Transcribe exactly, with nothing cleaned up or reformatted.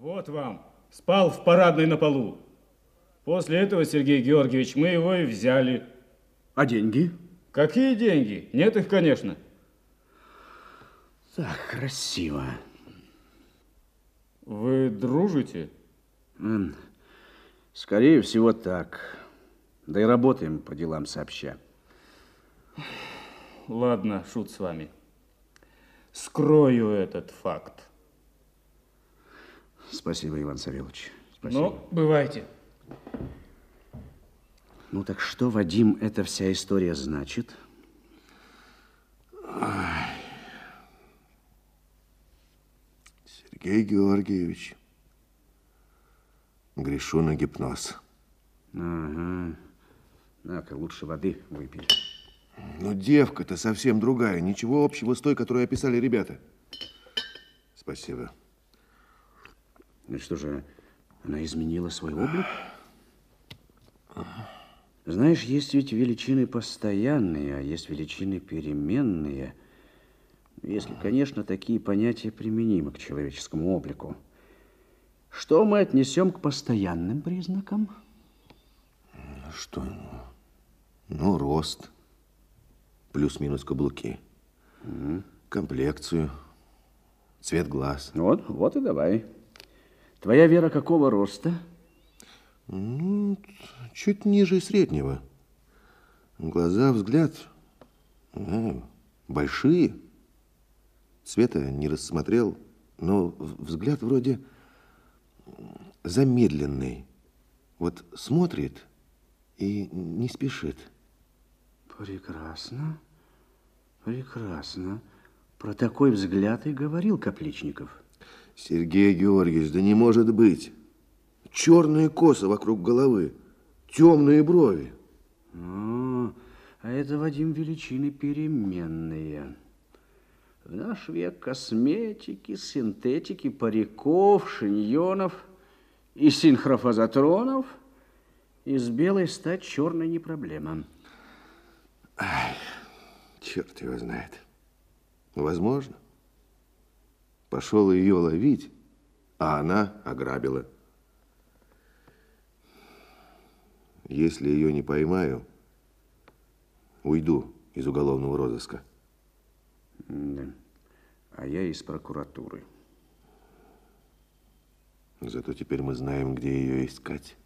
Вот вам. Спал в парадной на полу. После этого, Сергей Георгиевич, мы его и взяли. А деньги? Какие деньги? Нет их, конечно. Так, красиво. Вы дружите? Скорее всего, так. Да и работаем по делам сообща. Ладно, шут с вами. Скрою этот факт. Спасибо, Иван Савельевич. Спасибо. Ну, бывайте. Ну, так что, Вадим, эта вся история значит? Сергей Георгиевич, грешу на гипноз. Ага. На-ка, лучше воды выпей. Но девка-то совсем другая. Ничего общего с той, которую описали ребята. Спасибо. Ну что же, она изменила свой облик? Знаешь, есть ведь величины постоянные, а есть величины переменные. Если, конечно, такие понятия применимы к человеческому облику. Что мы отнесем к постоянным признакам? Что? Ну, рост. Плюс-минус каблуки. Угу. Комплекцию. Цвет глаз. Вот, вот и давай. Твоя Вера какого роста? Ну, чуть ниже среднего. Глаза, взгляд да, большие. Цвета не рассмотрел, но взгляд вроде замедленный. Вот смотрит и не спешит. Прекрасно, прекрасно. Про такой взгляд и говорил Капличников. Сергей Георгиевич, да не может быть. Черные косы вокруг головы, темные брови. О, а это, Вадим, величины переменные. В наш век косметики, синтетики, париков, шиньонов и синхрофазотронов из белой стать черной не проблема. Ай, черт его знает. Возможно. Пошел ее ловить, а она ограбила. Если ее не поймаю, уйду из уголовного розыска. Да. А я из прокуратуры. Зато теперь мы знаем, где ее искать.